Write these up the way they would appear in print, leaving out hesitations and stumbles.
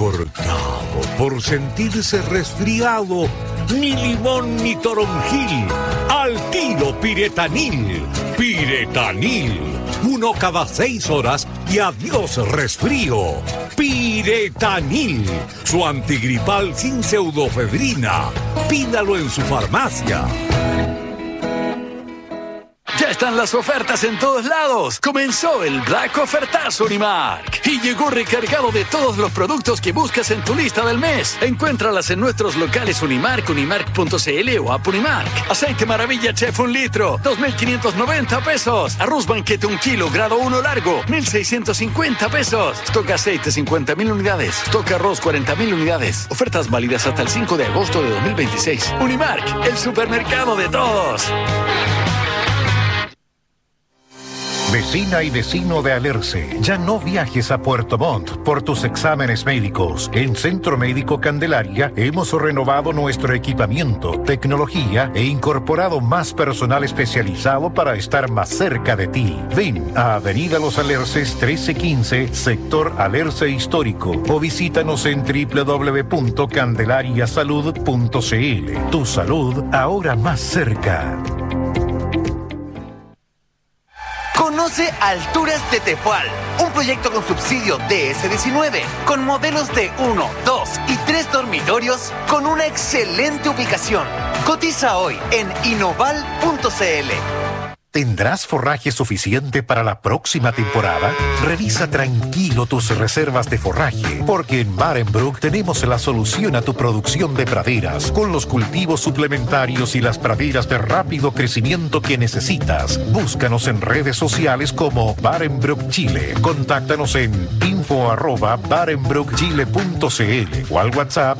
cortado por sentirse resfriado, ni limón ni toronjil, al tiro Piretanil. Piretanil, 1 cada 6 horas y adiós resfrío. Piretanil, su antigripal sin pseudofebrina. Pídalo en su farmacia. Ya están las ofertas en todos lados. Comenzó el Black Ofertazo Unimark y llegó recargado de todos los productos que buscas en tu lista del mes. Encuéntralas en nuestros locales Unimark, unimark.cl o App Unimark. Aceite Maravilla Chef 1 litro, 2,590 pesos. Arroz Banquete 1 kilo, grado 1 largo, 1,650 pesos. Stock aceite 50,000 unidades. Stock arroz 40,000 unidades. Ofertas válidas hasta el 5 de agosto de 2026. Unimark, el supermercado de todos. Vecina y vecino de Alerce, ya no viajes a Puerto Montt por tus exámenes médicos. En Centro Médico Candelaria hemos renovado nuestro equipamiento, tecnología e incorporado más personal especializado para estar más cerca de ti. Ven a Avenida Los Alerces 1315, sector Alerce Histórico, o visítanos en www.candelariasalud.cl. Tu salud ahora más cerca. Conoce Alturas de Tepual, un proyecto con subsidio DS-19, con modelos de 1, 2 y 3 dormitorios con una excelente ubicación. Cotiza hoy en inoval.cl. ¿Tendrás forraje suficiente para la próxima temporada? Revisa tranquilo tus reservas de forraje, porque en Barenbrook tenemos la solución a tu producción de praderas, con los cultivos suplementarios y las praderas de rápido crecimiento que necesitas. Búscanos en redes sociales como Barenbrook Chile. Contáctanos en info@barenbrookchile.cl o al WhatsApp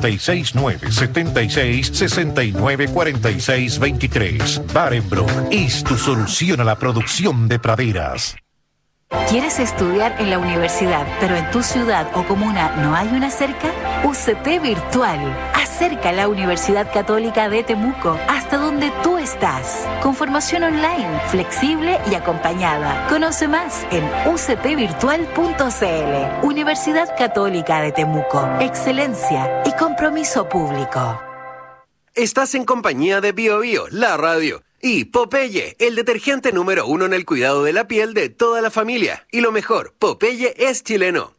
56976694623. Barenbrook es tu solución a la producción de praderas. ¿Quieres estudiar en la universidad, pero en tu ciudad o comuna no hay una cerca? UCT Virtual. Acerca a la Universidad Católica de Temuco hasta donde tú estás. Con formación online, flexible y acompañada. Conoce más en uctvirtual.cl. Universidad Católica de Temuco. Excelencia y compromiso público. Estás en compañía de Bio Bio, la radio. Y Popeye, el detergente número 1 en el cuidado de la piel de toda la familia. Y lo mejor, Popeye es chileno.